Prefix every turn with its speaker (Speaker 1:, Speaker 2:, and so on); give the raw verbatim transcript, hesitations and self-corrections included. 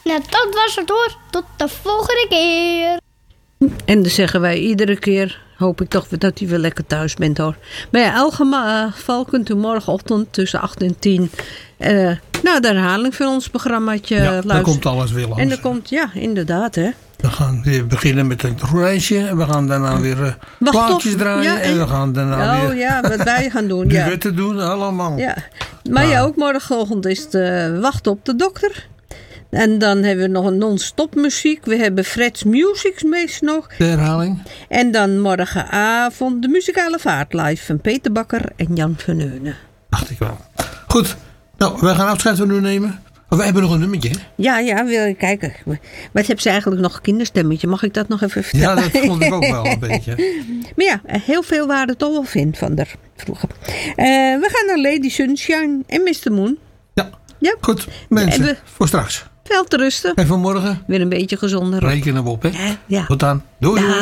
Speaker 1: Nou, dat was het hoor. Tot de volgende keer.
Speaker 2: En dan zeggen wij iedere keer, hoop ik toch dat u weer lekker thuis bent hoor. Maar ja, in elk geval kunt u morgenochtend tussen acht en tien uh, naar de herhaling van ons programmaatje
Speaker 3: ja,
Speaker 2: luisteren.
Speaker 3: Dan komt alles weer langs.
Speaker 2: En dan komt, ja, inderdaad hè.
Speaker 3: We gaan weer beginnen met een reisje. En we gaan daarna weer uh, plaatjes draaien. Ja, en, en we gaan daarna
Speaker 2: oh,
Speaker 3: weer
Speaker 2: ja, wat wij gaan doen.
Speaker 3: duetten ja. doen, allemaal.
Speaker 2: Ja. Maar ja, ook morgenochtend is het uh, wachten op de dokter. En dan hebben we nog een non-stop muziek. We hebben Fred's Music Mix nog.
Speaker 3: De herhaling.
Speaker 2: En dan morgenavond de muzikale vaart live van Peter Bakker en Jan van Eunen.
Speaker 3: Dacht ik wel. Goed, nou, wij gaan afscheid van u nemen. Oh, we hebben nog een nummertje.
Speaker 2: Ja, ja, wil je kijken. Wat heb ze eigenlijk nog? Een kinderstemmetje. Mag ik dat nog even vertellen?
Speaker 3: Ja, dat vond ik ook wel een beetje.
Speaker 2: Maar ja, heel veel waarde toch wel vind van haar vroeger. Uh, we gaan naar Lady Sunshine en mister Moon.
Speaker 3: Ja,
Speaker 2: ja.
Speaker 3: Goed. Mensen,
Speaker 2: we,
Speaker 3: voor straks.
Speaker 2: Veel te rusten.
Speaker 3: En vanmorgen?
Speaker 2: Weer een beetje gezonder.
Speaker 3: Rekenen we op, hè?
Speaker 2: Ja, ja.
Speaker 3: Tot dan. Doei.
Speaker 2: Ja.